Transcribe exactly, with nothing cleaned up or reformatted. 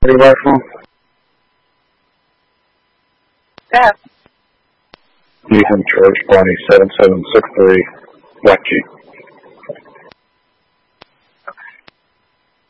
Any rifle? Yeah. Ethan, George, Bonnie, seven seven six three, Black Jeep.